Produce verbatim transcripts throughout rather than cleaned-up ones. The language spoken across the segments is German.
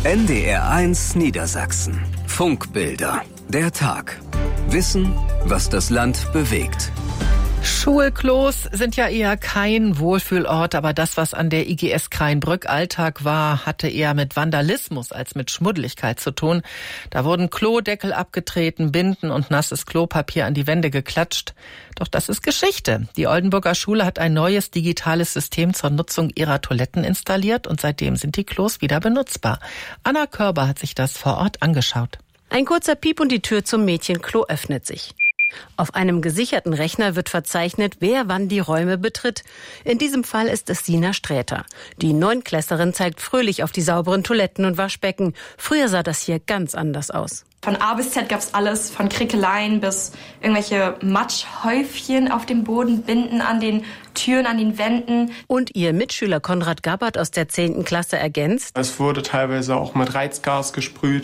N D R eins Niedersachsen. Funkbilder. Der Tag. Wissen, was das Land bewegt. Schulklos sind ja eher kein Wohlfühlort, aber das, was an der I G S Krainbrück Alltag war, hatte eher mit Vandalismus als mit Schmuddeligkeit zu tun. Da wurden Klodeckel abgetreten, Binden und nasses Klopapier an die Wände geklatscht. Doch das ist Geschichte. Die Oldenburger Schule hat ein neues digitales System zur Nutzung ihrer Toiletten installiert und seitdem sind die Klos wieder benutzbar. Anna Körber hat sich das vor Ort angeschaut. Ein kurzer Piep und die Tür zum Mädchenklo öffnet sich. Auf einem gesicherten Rechner wird verzeichnet, wer wann die Räume betritt. In diesem Fall ist es Sina Sträter. Die Neunklässlerin zeigt fröhlich auf die sauberen Toiletten und Waschbecken. Früher sah das hier ganz anders aus. Von A bis Z gab's alles, von Krickeleien bis irgendwelche Matschhäufchen auf dem Boden, Binden an den Türen, an den Wänden. Und ihr Mitschüler Konrad Gabbert aus der zehnten Klasse ergänzt: Es wurde teilweise auch mit Reizgas gesprüht.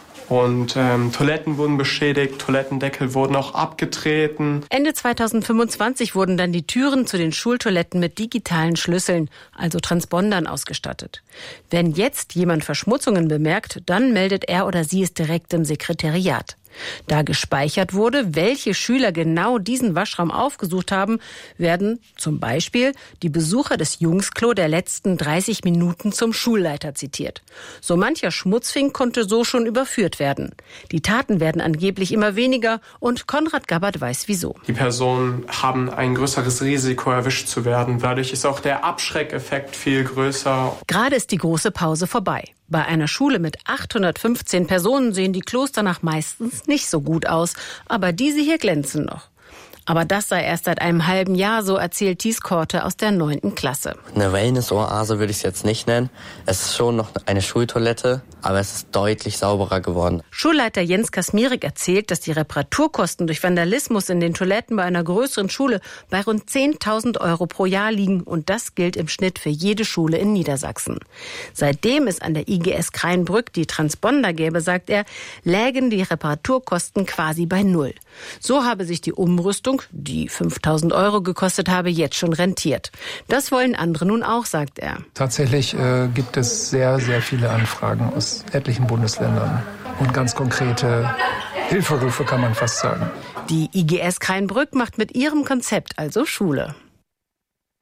Und ähm, Toiletten wurden beschädigt, Toilettendeckel wurden auch abgetreten. Ende zweitausendfünfundzwanzig wurden dann die Türen zu den Schultoiletten mit digitalen Schlüsseln, also Transpondern, ausgestattet. Wenn jetzt jemand Verschmutzungen bemerkt, dann meldet er oder sie es direkt im Sekretariat. Da gespeichert wurde, welche Schüler genau diesen Waschraum aufgesucht haben, werden zum Beispiel die Besucher des Jungsklo der letzten dreißig Minuten zum Schulleiter zitiert. So mancher Schmutzfink konnte so schon überführt werden. Die Taten werden angeblich immer weniger und Konrad Gabbert weiß wieso. Die Personen haben ein größeres Risiko, erwischt zu werden. Dadurch ist auch der Abschreckeffekt viel größer. Gerade ist die große Pause vorbei. Bei einer Schule mit achthundertfünfzehn Personen sehen die Klos danach meistens nicht so gut aus, aber diese hier glänzen noch. Aber das sei erst seit einem halben Jahr so, erzählt Thies Korte aus der neunten Klasse. Eine Wellness-Oase würde ich es jetzt nicht nennen. Es ist schon noch eine Schultoilette, aber es ist deutlich sauberer geworden. Schulleiter Jens Kasmierik erzählt, dass die Reparaturkosten durch Vandalismus in den Toiletten bei einer größeren Schule bei rund zehntausend Euro pro Jahr liegen. Und das gilt im Schnitt für jede Schule in Niedersachsen. Seitdem es an der I G S Krainbrück die Transponder gäbe, sagt er, lägen die Reparaturkosten quasi bei Null. So habe sich die Umrüstung, die fünftausend Euro gekostet habe, jetzt schon rentiert. Das wollen andere nun auch, sagt er. Tatsächlich äh, gibt es sehr, sehr viele Anfragen aus etlichen Bundesländern und ganz konkrete Hilferufe, kann man fast sagen. Die I G S Krainbrück macht mit ihrem Konzept also Schule.